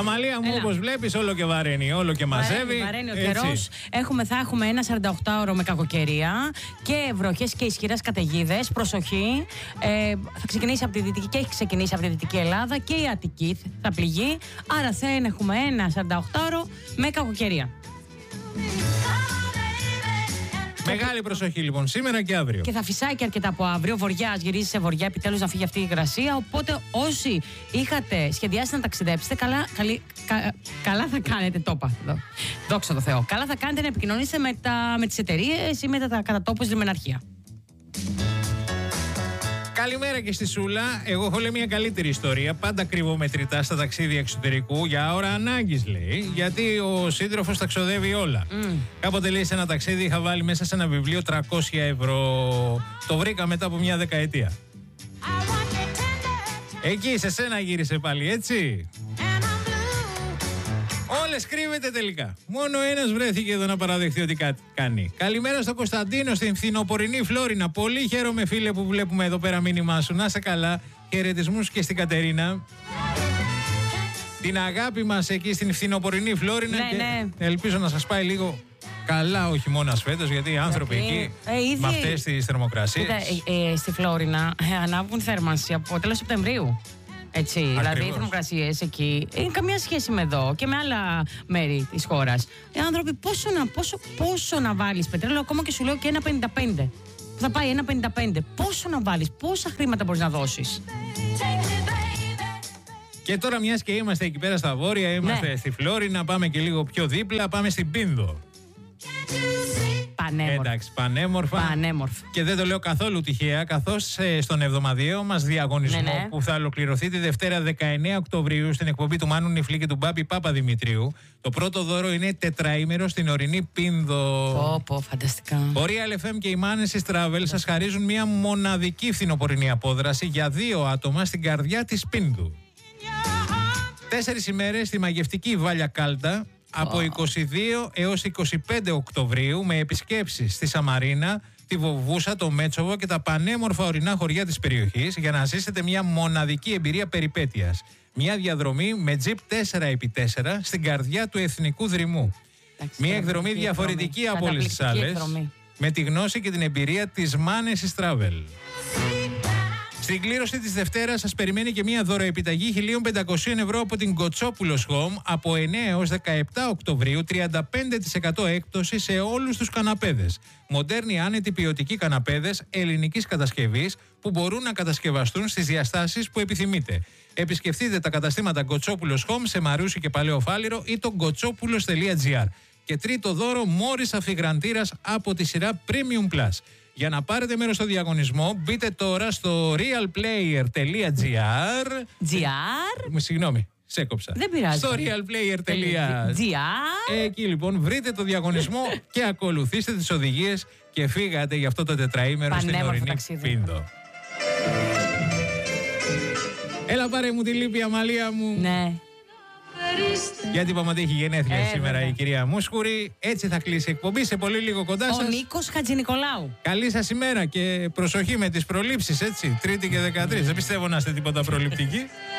Αμαλία μου, όπως βλέπεις, όλο και βαραίνει, όλο και μαζεύει. Βαραίνει ο καιρός. Θα έχουμε ένα 48ωρο με κακοκαιρία και βροχές και ισχυρές καταιγίδες. Προσοχή. Θα ξεκινήσει από τη Δυτική και έχει ξεκινήσει από τη Δυτική Ελλάδα και η Αττική θα πληγεί. Άρα θα έχουμε ένα 48ωρο με κακοκαιρία. Μεγάλη προσοχή λοιπόν σήμερα και αύριο. Και θα φυσάει και αρκετά από αύριο. Βοριάς, γυρίζει σε βοριά, επιτέλους να φύγει αυτή η υγρασία. Οπότε όσοι είχατε σχεδιάσει να ταξιδέψετε, καλά θα κάνετε. Το είπα. Δόξα τω Θεώ. Καλά θα κάνετε να επικοινωνήσετε με τις εταιρείες ή με τα κατατόπους λιμεναρχεία. Καλημέρα και στη Σούλα. Εγώ έχω λέει μια καλύτερη ιστορία. Πάντα κρύβω μετρητά στα ταξίδια εξωτερικού για ώρα ανάγκης, λέει. Γιατί ο σύντροφος τα ξοδεύει όλα. Κάποτε λέει σε ένα ταξίδι είχα βάλει μέσα σε ένα βιβλίο 300 ευρώ. Το βρήκα μετά από μια δεκαετία. Εκεί σε σένα γύρισε πάλι, έτσι. Όλες κρύβεται τελικά. Μόνο ένας βρέθηκε εδώ να παραδεχτεί ότι κάτι κάνει. Καλημέρα στο Κωνσταντίνο στην φθινοπορεινή Φλόρινα. Πολύ χαίρομαι, φίλε, που βλέπουμε εδώ πέρα μήνυμά σου. Να είσαι καλά. Χαιρετισμούς και στην Κατερίνα. Την αγάπη μας εκεί στην φθινοπορεινή Φλόρινα. Ναι, και ναι. ελπίζω να σας πάει λίγο καλά ο χειμώνας φέτος, γιατί οι άνθρωποι εκεί με αυτές τις θερμοκρασίες. Στη Φλόρινα ανάβουν θέρμανση από τέλος Σεπτεμβρίου. Έτσι, δηλαδή οι θερμοκρασίες εκεί είναι καμία σχέση με εδώ και με άλλα μέρη της χώρας. Οι άνθρωποι πόσο να βάλεις πετρέλαιο, ακόμα και σου λέω και 1,55. Θα πάει 1,55. Πόσο να βάλεις, πόσα χρήματα μπορείς να δώσεις. Και τώρα, μιας και είμαστε εκεί πέρα στα βόρεια, είμαστε στη Φλόρινα, πάμε και λίγο πιο δίπλα, πάμε στην Πίνδο. Πανέμορφα. Εντάξει, πανέμορφα. Πανέμορφα. Και δεν το λέω καθόλου τυχαία, καθώς στον εβδομαδιαίο μας διαγωνισμό που θα ολοκληρωθεί τη Δευτέρα 19 Οκτωβρίου στην εκπομπή του Μάνου Νιφλή και του Μπάμπη Παπαδημητρίου, το πρώτο δώρο είναι τετραήμερο στην ορεινή Πίνδο. Φανταστικά. Ο Real FM και οι Manesis Travel σας χαρίζουν μια μοναδική φθινοπορεινή απόδραση για 2 άτομα στην καρδιά της Πίνδου. 4 ημέρες στη μαγευτική Βάλια Κάλτα. Από 22 έως 25 Οκτωβρίου με επισκέψεις στη Σαμαρίνα, τη Βοβούσα, το Μέτσοβο και τα πανέμορφα ορεινά χωριά της περιοχής για να ζήσετε μια μοναδική εμπειρία περιπέτειας. Μια διαδρομή με τζιπ 4x4 στην καρδιά του εθνικού δρυμού. Μια εκδρομή διαφορετική από όλες τις άλλες, με τη γνώση και την εμπειρία της Manesis Travel. Στην κλήρωση της Δευτέρας σας περιμένει και μια δωροεπιταγή 1.500 ευρώ από την Κοτσόπουλος Home από 9 έως 17 Οκτωβρίου, 35% έκπτωση σε όλους τους καναπέδες. Μοντέρνοι άνετοι ποιοτικοί καναπέδες ελληνικής κατασκευής που μπορούν να κατασκευαστούν στις διαστάσεις που επιθυμείτε. Επισκεφτείτε τα καταστήματα Κοτσόπουλος Home σε Μαρούσι και Παλαιό Φάληρο ή το κοτσόπουλος.gr. Και τρίτο δώρο, μόρις αφιγραντήρας από τη σειρά Premium Plus. Για να πάρετε μέρος στο διαγωνισμό, μπείτε τώρα στο realplayer.gr. Συγγνώμη, σε έκοψα. Δεν πειράζει. Στο realplayer.gr. Εκεί λοιπόν βρείτε το διαγωνισμό και ακολουθήστε τις οδηγίες και φύγατε για αυτό το τετραήμερο στην ορεινή Πίνδο. Έλα πάρε μου τη λύπη, Αμαλία μου. Ναι. Γιατί είπαμε ότι έχει γενέθλια σήμερα η κυρία Μούσχουρη. Έτσι θα κλείσει η εκπομπή. Σε πολύ λίγο κοντά σας. Ο Νίκος Χατζηνικολάου. Καλή σας ημέρα και προσοχή με τις προλήψεις, έτσι. Τρίτη και 13. Δεν πιστεύω να είστε τίποτα προληπτικοί.